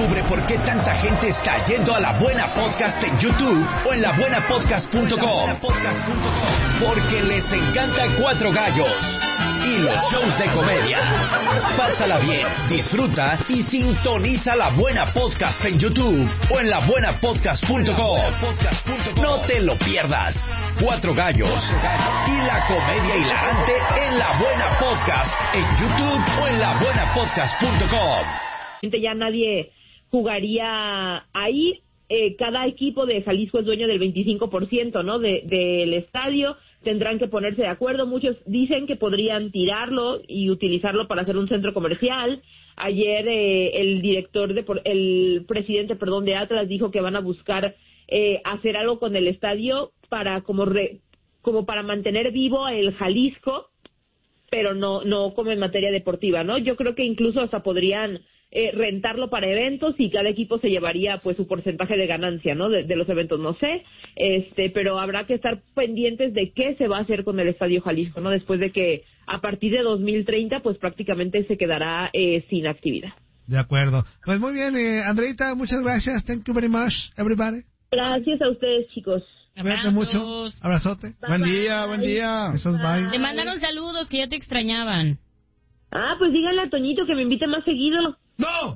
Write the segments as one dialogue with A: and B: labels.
A: Descubre por qué tanta gente está yendo a La Buena Podcast en YouTube o en labuenapodcast.com. Porque les encanta Cuatro Gallos y los shows de comedia. Pásala bien, disfruta y sintoniza La Buena Podcast en YouTube o en labuenapodcast.com. No te lo pierdas. Cuatro Gallos y la comedia hilarante en La Buena Podcast en YouTube o en labuenapodcast.com.
B: Ya nadie jugaría ahí. Cada equipo de Jalisco es dueño del 25%, ¿no? Del estadio. Tendrán que ponerse de acuerdo. Muchos dicen que podrían tirarlo y utilizarlo para hacer un centro comercial. Ayer el presidente de Atlas dijo que van a buscar hacer algo con el estadio para como para mantener vivo el Jalisco, pero no como en materia deportiva, ¿no? Yo creo que incluso hasta podrían rentarlo para eventos y cada equipo se llevaría pues su porcentaje de ganancia, ¿no? De los eventos, no sé, pero habrá que estar pendientes de qué se va a hacer con el Estadio Jalisco, ¿no? Después de que a partir de 2030 pues prácticamente se quedará sin actividad.
C: De acuerdo. Pues muy bien, Andreita, muchas gracias. Thank you very much, everybody.
B: Gracias a ustedes, chicos.
C: Cuídate mucho. Abrazote.
D: Bye, buen día, buen día.
C: Besos, bye.
E: Te mandaron saludos que ya te extrañaban.
B: Ah, pues díganle a Toñito que me invite más seguido.
C: ¡No!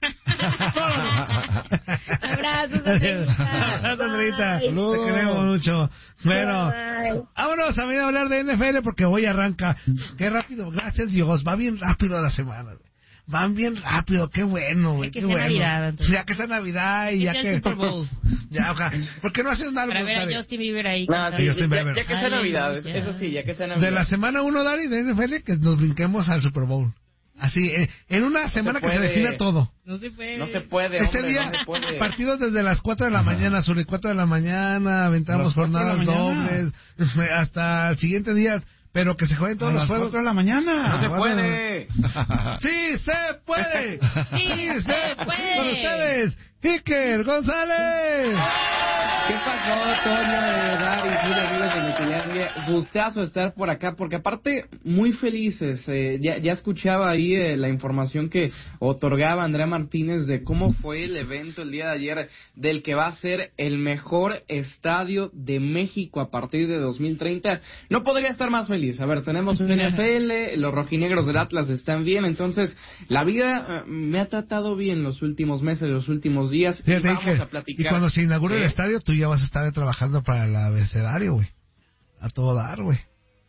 E: Abrazos, Andreita.
C: Abrazos, Andreita. Te queremos mucho. Bueno, vámonos a hablar de NFL porque hoy arranca. Qué rápido, gracias Dios. Va bien rápido la semana. Van bien rápido, qué bueno, güey, qué bueno. Navidad, ya que sea Navidad y ya que...
E: Super Bowl.
C: Ya, ojalá. ¿Por qué no haces nada?
E: Para ver a Justin Bieber ahí.
F: No, sí, ya que sea Navidad, eso sí, ya que sea Navidad.
C: De la semana 1, Dari, de NFL, que nos brinquemos al Super Bowl. Así, en una semana que se defina todo.
E: No se puede.
F: No se puede,
C: este
F: hombre,
C: día,
F: no se puede.
C: Partidos desde las 4 de la mañana, sobre 4 de la mañana, aventamos jornadas dobles, hasta el siguiente día... Pero que se jueguen todos los juegos.
D: 4 de la mañana.
F: No se puede.
C: ¡Sí se puede!
E: ¡Sí se puede!
C: Con ustedes, Iker González.
F: ¿Qué pasó, Toño, Dari, Julio, amigos de Metilandia? Gustazo estar por acá, porque aparte, muy felices. Ya escuchaba ahí la información que otorgaba Andrea Martínez de cómo fue el evento el día de ayer, del que va a ser el mejor estadio de México a partir de 2030. No podría estar más feliz. A ver, tenemos un NFL, los rojinegros del Atlas están bien, entonces la vida me ha tratado bien los últimos meses, los últimos días.
C: Fíjate,
F: y vamos a platicar.
C: Y cuando se inaugure el estadio, tú ya vas a estar trabajando para el abecedario, güey. A todo dar, güey.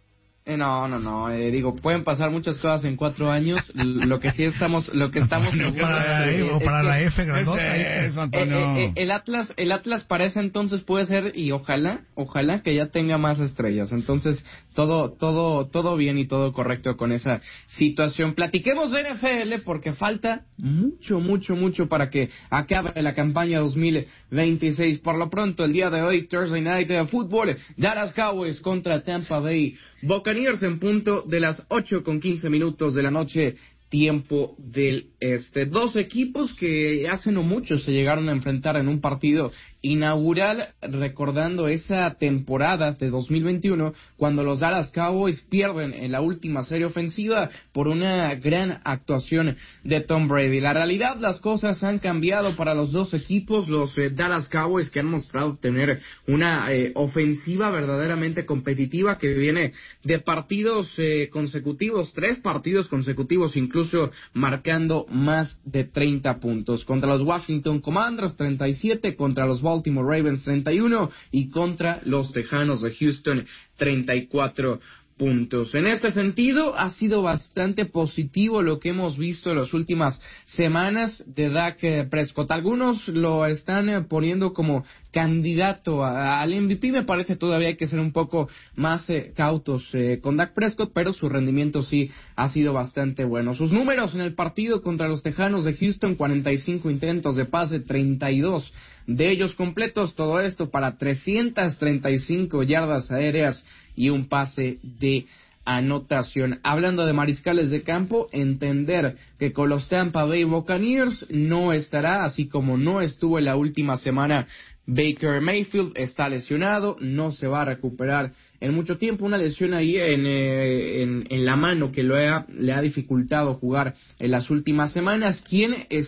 F: No, digo, pueden pasar muchas cosas en 4 años. Lo que estamos
C: para la F grandota.
F: El Atlas para ese entonces puede ser, y ojalá que ya tenga más estrellas. Entonces, todo bien y todo correcto con esa situación. Platiquemos de NFL porque falta mucho para que acabe la campaña 2026. Por lo pronto, el día de hoy, Thursday Night Football, Dallas Cowboys contra Tampa Bay Buccaneers en punto de las 8:15 de la noche, tiempo del este. Dos equipos que hace no mucho se llegaron a enfrentar en un partido inaugural, recordando esa temporada de 2021 cuando los Dallas Cowboys pierden en la última serie ofensiva por una gran actuación de Tom Brady. La realidad, las cosas han cambiado para los dos equipos. Los Dallas Cowboys, que han mostrado tener una ofensiva verdaderamente competitiva, que viene de partidos consecutivos, 3 partidos consecutivos, incluso marcando más de 30 puntos. Contra los Washington Commanders 37, contra los Baltimore Ravens 31 y contra los Tejanos de Houston 34 puntos. En este sentido, ha sido bastante positivo lo que hemos visto en las últimas semanas de Dak Prescott. Algunos lo están poniendo como candidato al MVP. Me parece todavía hay que ser un poco más cautos con Dak Prescott, pero su rendimiento sí ha sido bastante bueno. Sus números en el partido contra los Tejanos de Houston: 45 intentos de pase, 32 de ellos completos, todo esto para 335 yardas aéreas y un pase de anotación. Hablando de mariscales de campo, entender que con los Tampa Bay Buccaneers no estará, así como no estuvo en la última semana Baker Mayfield, está lesionado, no se va a recuperar en mucho tiempo, una lesión ahí en la mano que le ha dificultado jugar en las últimas semanas. ¿Quién